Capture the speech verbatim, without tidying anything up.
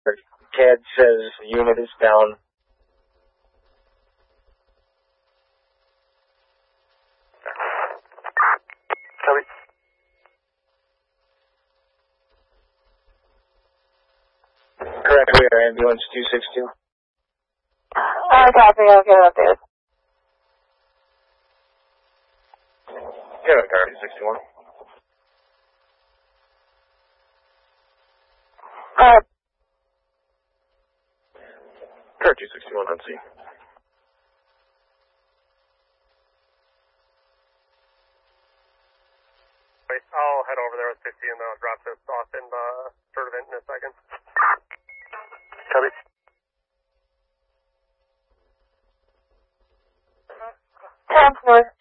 C A D says the unit is down. Copy. Correct, we are ambulance two six two. Uh, copy, I'll get updated. Yeah, car two sixty-one. Uh, Car two sixty-one on scene. Wait, I'll head over there with fifty and I'll drop this off in the third event in a second. Copy. ten north.